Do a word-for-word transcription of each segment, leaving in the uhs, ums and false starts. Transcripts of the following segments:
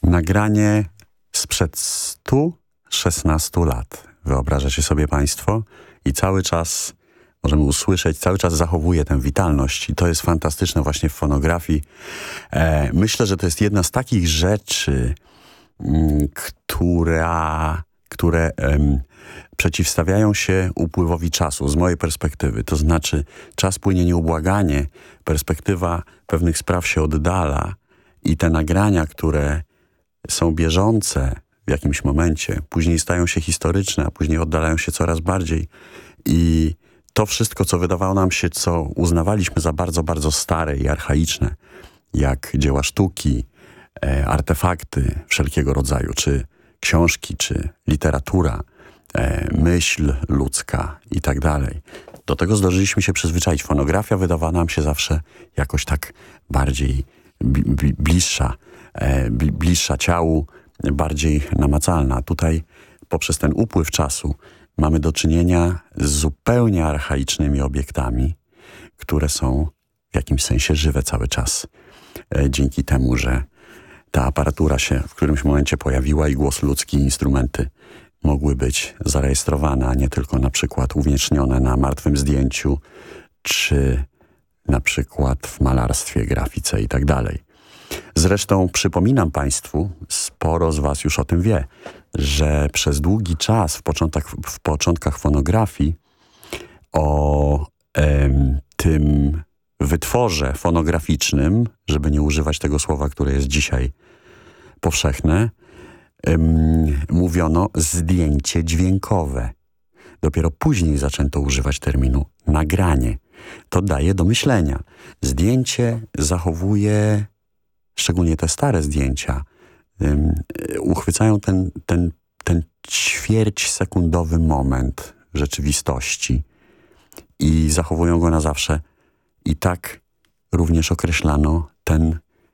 nagranie sprzed stu szesnastu lat. Wyobrażacie sobie państwo? I cały czas możemy usłyszeć, cały czas zachowuje tę witalność i to jest fantastyczne właśnie w fonografii. E, myślę, że to jest jedna z takich rzeczy, m, która, które em, przeciwstawiają się upływowi czasu z mojej perspektywy. To znaczy czas płynie nieubłaganie, perspektywa pewnych spraw się oddala i te nagrania, które są bieżące w jakimś momencie, później stają się historyczne, a później oddalają się coraz bardziej i to wszystko, co wydawało nam się, co uznawaliśmy za bardzo, bardzo stare i archaiczne, jak dzieła sztuki, e, artefakty wszelkiego rodzaju, czy książki, czy literatura, e, myśl ludzka i tak dalej. Do tego zdążyliśmy się przyzwyczaić. Fonografia wydawała nam się zawsze jakoś tak bardziej bi- bi- bliższa, e, bi- bliższa ciału, bardziej namacalna. Tutaj poprzez ten upływ czasu mamy do czynienia z zupełnie archaicznymi obiektami, które są w jakimś sensie żywe cały czas. E, dzięki temu, że ta aparatura się w którymś momencie pojawiła i głos ludzki, instrumenty mogły być zarejestrowane, a nie tylko na przykład uwiecznione na martwym zdjęciu, czy na przykład w malarstwie, grafice i tak dalej. Zresztą przypominam państwu, sporo z was już o tym wie, że przez długi czas w początkach, w początkach fonografii o em, tym wytworze fonograficznym, żeby nie używać tego słowa, które jest dzisiaj powszechne, em, mówiono zdjęcie dźwiękowe. Dopiero później zaczęto używać terminu nagranie. To daje do myślenia. Zdjęcie zachowuje, szczególnie te stare zdjęcia, um, uchwycają ten, ten, ten ćwierćsekundowy moment rzeczywistości i zachowują go na zawsze. I tak również określano ten,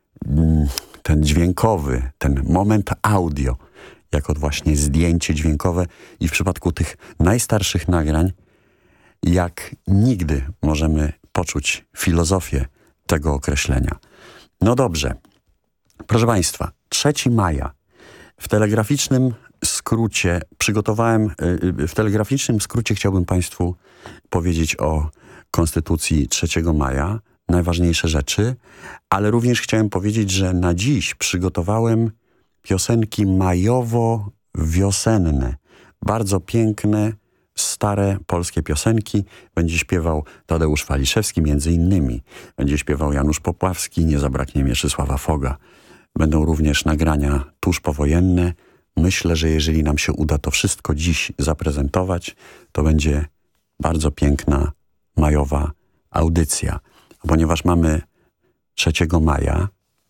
ten dźwiękowy, ten moment audio, jako właśnie zdjęcie dźwiękowe i w przypadku tych najstarszych nagrań jak nigdy możemy poczuć filozofię tego określenia. No dobrze, proszę państwa, trzeciego maja w telegraficznym skrócie przygotowałem, w telegraficznym skrócie chciałbym państwu powiedzieć o Konstytucji trzeciego maja, najważniejsze rzeczy, ale również chciałem powiedzieć, że na dziś przygotowałem piosenki majowo-wiosenne, bardzo piękne, stare polskie piosenki. Będzie śpiewał Tadeusz Waliszewski między innymi. Będzie śpiewał Janusz Popławski, nie zabraknie Mieczysława Foga. Będą również nagrania tuż powojenne. Myślę, że jeżeli nam się uda to wszystko dziś zaprezentować, to będzie bardzo piękna majowa audycja. A ponieważ mamy trzeciego maja,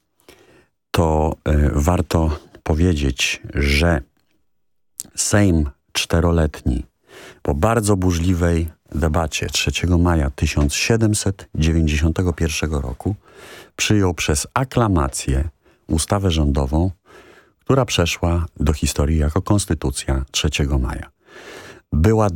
to y, warto powiedzieć, że Sejm czteroletni po bardzo burzliwej debacie trzeciego maja tysiąc siedemset dziewięćdziesiątego pierwszego roku przyjął przez aklamację ustawę rządową, która przeszła do historii jako Konstytucja trzeciego maja. Była